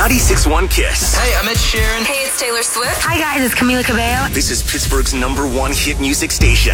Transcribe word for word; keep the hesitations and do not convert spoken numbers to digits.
ninety-six point one Kiss. Hey, I'm Ed Sheeran. Hey, it's Taylor Swift. Hi guys, it's Camila Cabello. This is Pittsburgh's number one hit music station.